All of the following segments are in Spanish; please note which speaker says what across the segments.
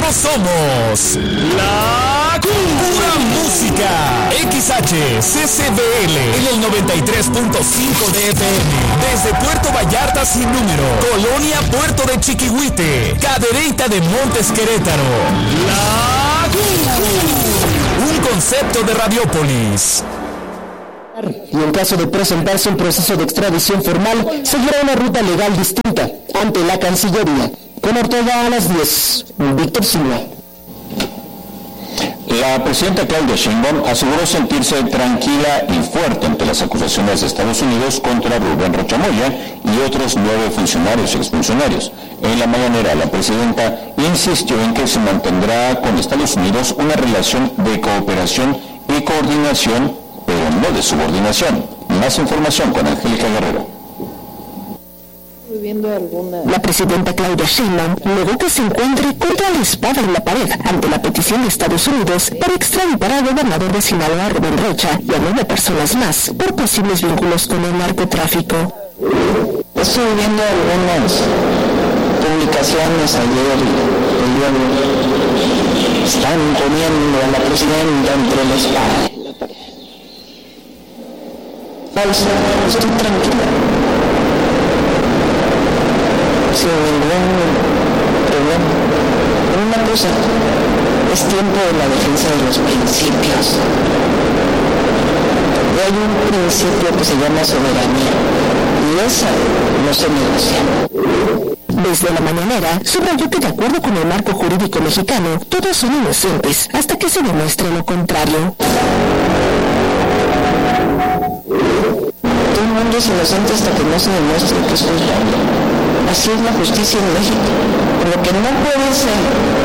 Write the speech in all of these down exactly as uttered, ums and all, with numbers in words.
Speaker 1: Nosotros somos la Pura Música. X H C C B L en el noventa y tres punto cinco de F M. Desde Puerto Vallarta sin número. Colonia Puerto de Chiquihuite. Cadereyta de Montes Querétaro. La Un concepto de Radiópolis.
Speaker 2: Y en caso de presentarse un proceso de extradición formal, seguirá una ruta legal distinta ante la Cancillería. Con Ortega a las diez. Víctor Silva.
Speaker 3: La presidenta Claudia Sheinbaum aseguró sentirse tranquila y fuerte ante las acusaciones de Estados Unidos contra Rubén Rocha Moya y otros nueve funcionarios y exfuncionarios. En la mañanera, la presidenta insistió en que se mantendrá con Estados Unidos una relación de cooperación y coordinación, pero no de subordinación. Más información con Angélica Guerrero.
Speaker 2: La presidenta Claudia Sheinbaum negó que se encuentre contra la espada en la pared ante la petición de Estados Unidos para extraditar al gobernador de Sinaloa, Rubén Rocha, y a nueve personas más por posibles vínculos con el narcotráfico.
Speaker 4: Estoy viendo algunas publicaciones ayer y el día de hoy. Están poniendo a la presidenta entre la espada y la pared. Falso, estoy tranquila. Sin ningún problema. Pero una cosa, es tiempo de la defensa de los principios. Y hay un principio que se llama soberanía, y esa no se negocia.
Speaker 2: Desde la mañanera, subrayó que de acuerdo con el marco jurídico mexicano, todos son inocentes hasta que se demuestre lo contrario.
Speaker 4: Todo el mundo es inocente hasta que no se demuestre que es culpable. Así es la justicia en México. Lo que no puede ser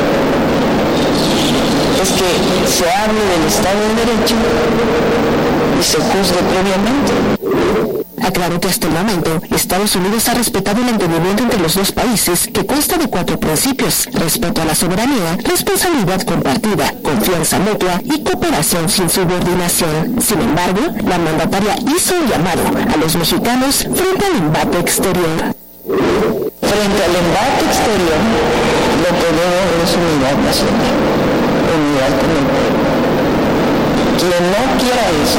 Speaker 4: es que se hable del Estado de Derecho y se juzgue previamente.
Speaker 2: Aclaró que hasta el momento Estados Unidos ha respetado el entendimiento entre los dos países que consta de cuatro principios: respeto a la soberanía, responsabilidad compartida, confianza mutua y cooperación sin subordinación. Sin embargo, la mandataria hizo un llamado a los mexicanos frente al embate exterior.
Speaker 4: Frente al embate exterior, lo que debe es unidad nacional, unidad con el pueblo. Quien no quiera eso,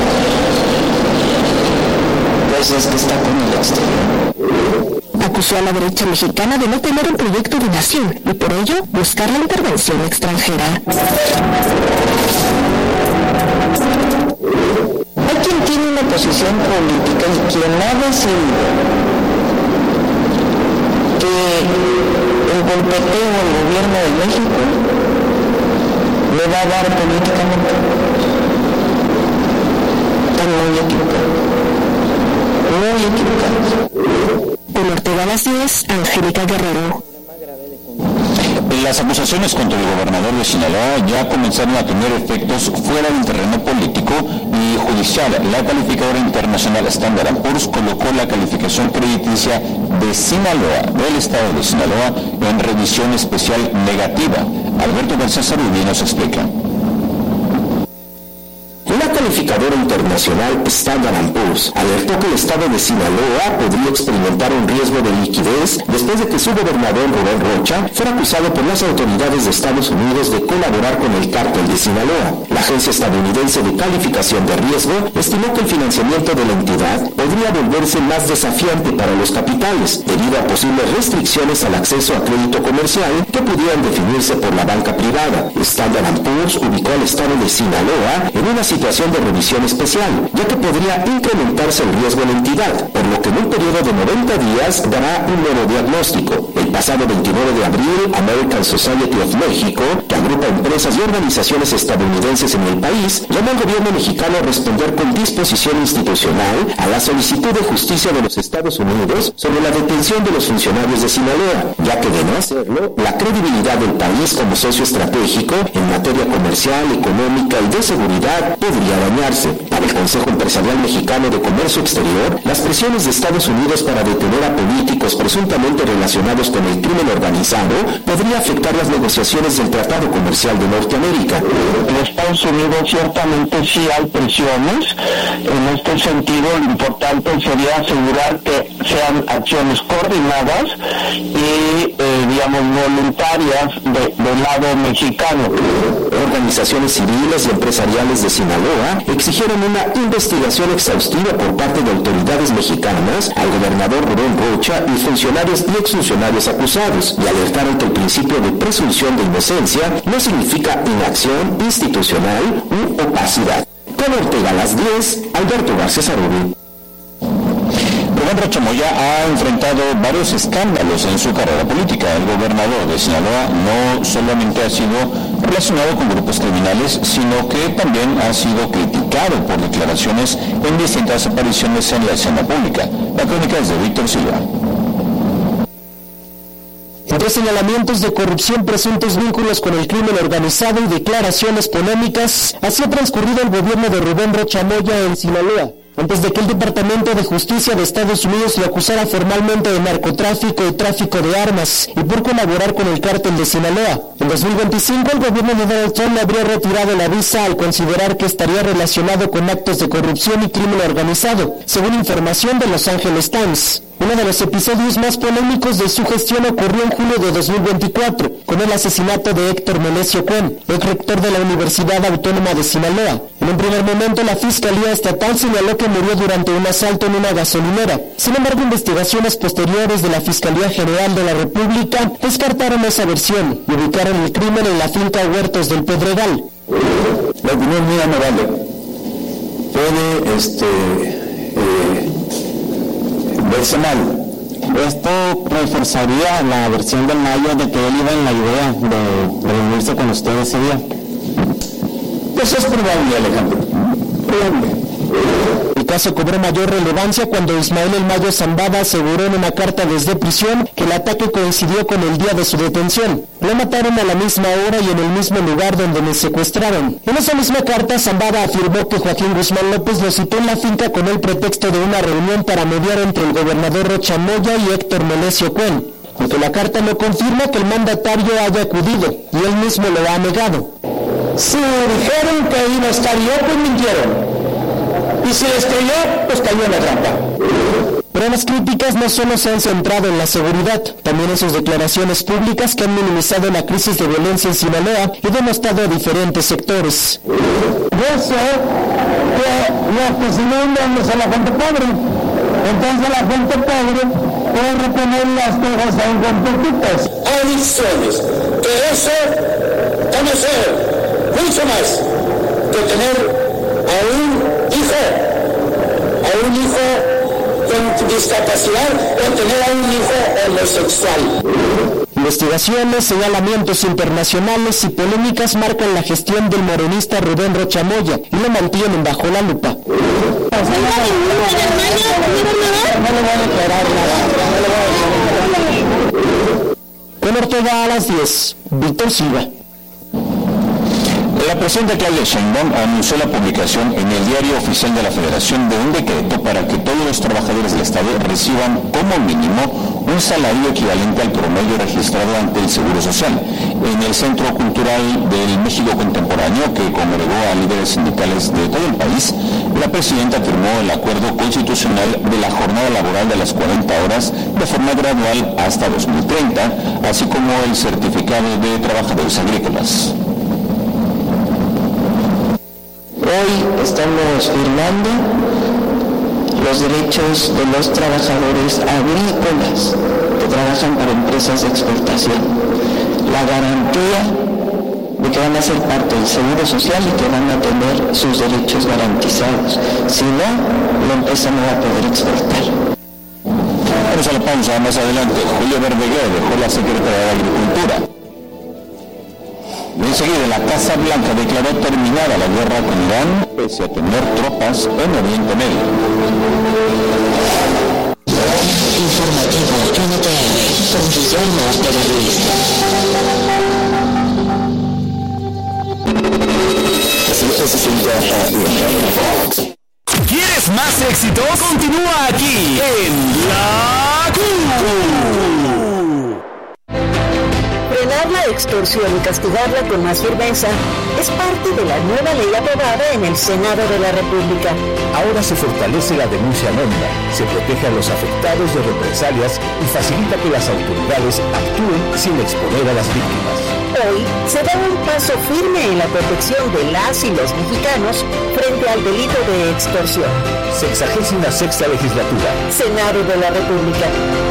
Speaker 4: pues es que está con el exterior.
Speaker 2: Acusó a la derecha mexicana de no tener un proyecto de nación y por ello buscar la intervención extranjera.
Speaker 4: Hay quien tiene una posición política y quien ha decidido que el golpeteo al gobierno de México le va a dar políticamente. Están muy equivocados. Muy equivocados.
Speaker 2: Con Ortega a las diez, Angélica Guerrero.
Speaker 3: Las acusaciones contra el gobernador de Sinaloa ya comenzaron a tener efectos fuera del terreno político y judicial. La calificadora internacional Standard and Poor's colocó la calificación crediticia de Sinaloa, del estado de Sinaloa, en revisión especial negativa. Alberto García Rubí nos explica.
Speaker 5: La calificadora internacional Standard and Poor's alertó que el estado de Sinaloa podría experimentar un riesgo de liquidez después de que su gobernador Rubén Rocha fuera acusado por las autoridades de Estados Unidos de colaborar con el cártel de Sinaloa. La agencia estadounidense de calificación de riesgo estimó que el financiamiento de la entidad podría volverse más desafiante para los capitales debido a posibles restricciones al acceso a crédito comercial que pudieran definirse por la banca privada. Standard and Poor's ubicó al estado de Sinaloa en una situación de revisión especial, ya que podría incrementarse el riesgo en la entidad, por lo que en un periodo de noventa días dará un nuevo diagnóstico. El pasado veintinueve de abril, American Society of Mexico, que agrupa empresas y organizaciones estadounidenses en el país, llamó al gobierno mexicano a responder con disposición institucional a la solicitud de justicia de los Estados Unidos sobre la detención de los funcionarios de Sinaloa, ya que de no hacerlo, la credibilidad del país como socio estratégico en materia comercial, económica y de seguridad podría dañarse. Para el Consejo Empresarial Mexicano de Comercio Exterior, las presiones de Estados Unidos para detener a políticos presuntamente relacionados con con el crimen organizado podría afectar las negociaciones del Tratado Comercial de Norteamérica.
Speaker 4: En Estados Unidos ciertamente sí hay presiones. En este sentido, lo importante sería asegurar que sean acciones coordinadas y, eh, digamos, voluntarias de, del lado mexicano.
Speaker 5: Organizaciones civiles y empresariales de Sinaloa exigieron una investigación exhaustiva por parte de autoridades mexicanas al gobernador Rubén Rocha y funcionarios y exfuncionarios acusados, y alertaron que el principio de presunción de inocencia no significa inacción institucional u opacidad. Con Ortega a las diez, Alberto García Rubí.
Speaker 3: Rubén Rocha Moya ha enfrentado varios escándalos en su carrera política. El gobernador de Sinaloa no solamente ha sido relacionado con grupos criminales, sino que también ha sido criticado por declaraciones en distintas apariciones en la escena pública. La crónica es de Víctor Silva.
Speaker 6: Entre señalamientos de corrupción, presuntos vínculos con el crimen organizado y declaraciones polémicas, así ha transcurrido el gobierno de Rubén Rocha Moya en Sinaloa, antes de que el Departamento de Justicia de Estados Unidos lo acusara formalmente de narcotráfico y tráfico de armas y por colaborar con el cártel de Sinaloa. En dos mil veinticinco, el gobierno de Donald Trump le habría retirado la visa al considerar que estaría relacionado con actos de corrupción y crimen organizado, según información de Los Angeles Times. Uno de los episodios más polémicos de su gestión ocurrió en julio de dos mil veinticuatro, con el asesinato de Héctor Melesio Cuen, ex rector de la Universidad Autónoma de Sinaloa. En un primer momento, la Fiscalía Estatal señaló que murió durante un asalto en una gasolinera. Sin embargo, investigaciones posteriores de la Fiscalía General de la República descartaron esa versión y ubicaron el crimen en la finca Huertos del Pedregal.
Speaker 5: La opinión mía no vale. Puede, este... Eh... verse mal.
Speaker 7: Esto reforzaría la versión del Mayo de que él iba en la idea de reunirse con usted ese día.
Speaker 5: Pues es probable, Alejandro. Probable.
Speaker 6: El caso cobró mayor relevancia cuando Ismael El Mayo Zambada aseguró en una carta desde prisión que el ataque coincidió con el día de su detención. Lo mataron a la misma hora y en el mismo lugar donde me secuestraron. En esa misma carta, Zambada afirmó que Joaquín Guzmán López lo citó en la finca con el pretexto de una reunión para mediar entre el gobernador Rocha Moya y Héctor Melesio Cuen, aunque la carta no confirma que el mandatario haya acudido, y él mismo lo ha negado.
Speaker 5: Si dijeron que iba a estar yo, pues mintieron. Y si les creyó, pues cayó en la trampa.
Speaker 6: Pero las críticas no solo se han centrado en la seguridad, también en sus declaraciones públicas que han minimizado la crisis de violencia en Sinaloa y denostado a diferentes sectores.
Speaker 4: Yo sé que los que se inundan es a la gente pobre, entonces la gente pobre puede reponer las quejas a incompetentes.
Speaker 5: Adicciones, que eso van a ser mucho más que tener a un hijo, a un hijo con discapacidad o tener a un hijo homosexual.
Speaker 6: Investigaciones, señalamientos internacionales y polémicas marcan la gestión del morenista Rubén Rocha Moya y lo mantienen bajo la lupa.
Speaker 5: No le voy a declarar nada.
Speaker 6: Con Ortega a las diez, Víctor Silva.
Speaker 3: La presidenta Claudia Sheinbaum anunció la publicación en el Diario Oficial de la Federación de un decreto para que todos los trabajadores del Estado reciban como mínimo un salario equivalente al promedio registrado ante el Seguro Social. En el Centro Cultural del México Contemporáneo, que congregó a líderes sindicales de todo el país, la presidenta firmó el acuerdo constitucional de la jornada laboral de las cuarenta horas de forma gradual hasta dos mil treinta, así como el certificado de trabajadores agrícolas.
Speaker 4: Hoy estamos firmando los derechos de los trabajadores agrícolas que trabajan para empresas de exportación. La garantía de que van a ser parte del Seguro Social y que van a tener sus derechos garantizados. Si no, la empresa no va a poder exportar.
Speaker 3: Vamos a la pausa. Más adelante, Julio Verdeguer dejó la Secretaría de Agricultura. Enseguida, la Casa Blanca declaró terminada la guerra con Irán, pese a tener tropas en Oriente Medio.
Speaker 2: Informativo N T R con Guillermo Ortega
Speaker 1: Ruiz. ¿Quieres más éxitos? Continúa aquí en La Q.
Speaker 2: Frenar la extorsión y castigarla con más firmeza es parte de la nueva ley aprobada en el Senado de la República.
Speaker 5: Ahora se fortalece la denuncia anónima, se protege a los afectados de represalias y facilita que las autoridades actúen sin exponer a las víctimas.
Speaker 2: Hoy se da un paso firme en la protección de las y los mexicanos frente al delito de extorsión.
Speaker 5: Sexagésima sexta legislatura.
Speaker 2: Senado de la República.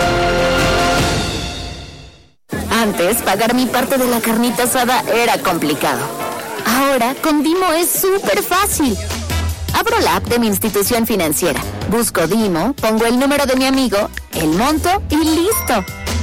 Speaker 8: Antes, pagar mi parte de la carnita asada era complicado. Ahora, con Dimo es súper fácil. Abro la app de mi institución financiera, busco Dimo, pongo el número de mi amigo, el monto y listo.